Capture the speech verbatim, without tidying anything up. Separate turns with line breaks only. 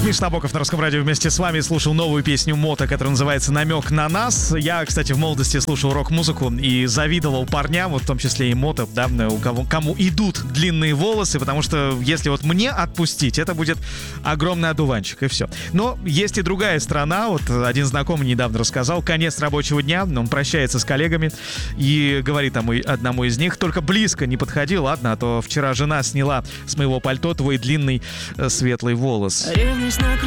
Миш Набоков на Русском радио вместе с вами слушал новую песню Мота, которая называется «Намек на нас». Я, кстати, в молодости слушал рок-музыку и завидовал парням, вот в том числе и Мота, да, у кого, кому идут длинные волосы, потому что если вот мне отпустить, это будет огромный одуванчик, и все. Но есть и другая сторона. Вот один знакомый недавно рассказал, конец рабочего дня, он прощается с коллегами и говорит тому, одному из них: только близко не подходи, ладно, а то вчера жена сняла с моего пальто твой длинный э, светлый волос.